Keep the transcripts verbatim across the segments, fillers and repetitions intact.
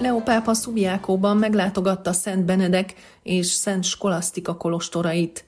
Leó pápa Subiacóban meglátogatta Szent Benedek és Szent Skolasztika kolostorait.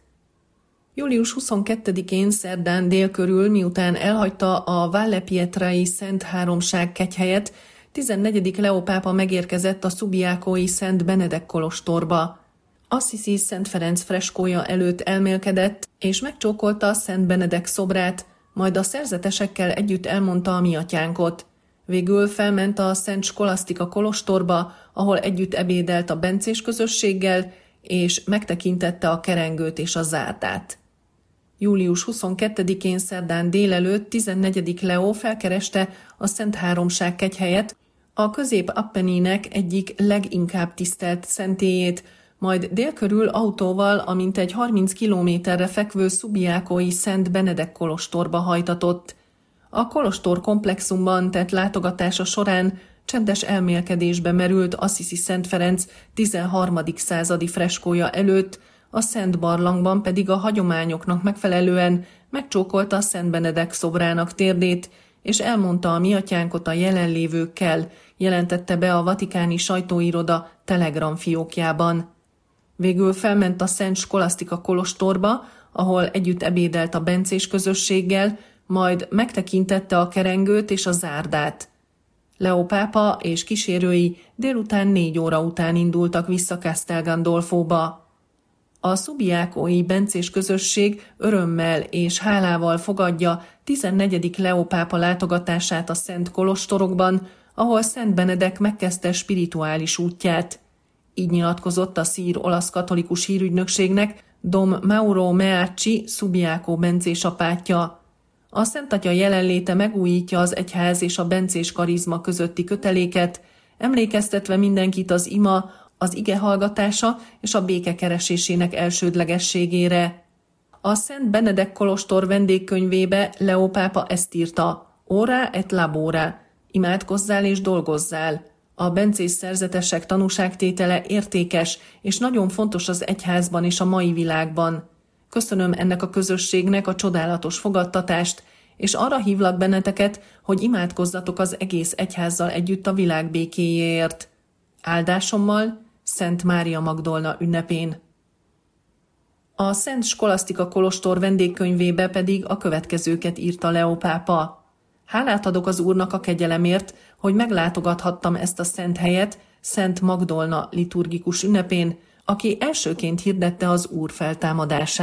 július huszonkettedikén szerdán dél körül, miután elhagyta a Valle Pietrai Szent Háromság kegyhelyet, tizennegyedik Leó pápa megérkezett a subiacói Szent Benedek kolostorba. Assisi Szent Ferenc freskója előtt elmélkedett, és megcsókolta Szent Benedek szobrát, majd a szerzetesekkel együtt elmondta a mi atyánkot. Végül felment a Szent Skolasztika kolostorba, ahol együtt ebédelt a bencés közösséggel, és megtekintette a kerengőt és a zárdát. július huszonkettedikén szerdán délelőtt tizennegyedik Leó felkereste a Szent Háromság kegyhelyet, a Közép-Appenninek egyik leginkább tisztelt szentélyét, majd délkörül autóval a mintegy harminc kilométerre fekvő Subiacói Szent Benedek kolostorba hajtatott. A kolostor komplexumban tett látogatása során csendes elmélkedésbe merült Assisi Szent Ferenc tizenharmadik századi freskója előtt, a Szent Barlangban pedig a hagyományoknak megfelelően megcsókolta Szent Benedek szobrának térdét, és elmondta a mi atyánkot a jelenlévőkkel, jelentette be a vatikáni sajtóiroda Telegram fiókjában. Végül felment a Szent Skolasztika kolostorba, ahol együtt ebédelt a bencés közösséggel, majd megtekintette a kerengőt és a zárdát. Leó pápa és kísérői délután négy óra után indultak vissza Castel Gandolfóba. A subiacói bencés közösség örömmel és hálával fogadja tizennegyedik Leó pápa látogatását a szent kolostorokban, ahol Szent Benedek megkezdte spirituális útját. Így nyilatkozott a szír olasz katolikus hírügynökségnek Dom Mauro Meacci Subiacó bencés apátja. A Szent Atya jelenléte megújítja az egyház és a bencés karizma közötti köteléket, emlékeztetve mindenkit az ima, az ige hallgatása és a béke keresésének elsődlegességére. A Szent Benedek kolostor vendégkönyvébe Leó pápa ezt írta: Ora et labora, imádkozzál és dolgozzál. A bencés szerzetesek tanúságtétele értékes és nagyon fontos az egyházban és a mai világban. Köszönöm ennek a közösségnek a csodálatos fogadtatást, és arra hívlak benneteket, hogy imádkozzatok az egész egyházzal együtt a világ békéjéért. Áldásommal Szent Mária Magdolna ünnepén. A Szent Skolasztika kolostor vendégkönyvébe pedig a következőket írta Leó pápa. Hálát adok az Úrnak a kegyelemért, hogy meglátogathattam ezt a szent helyet Szent Magdolna liturgikus ünnepén, aki elsőként hirdette az Úr feltámadását.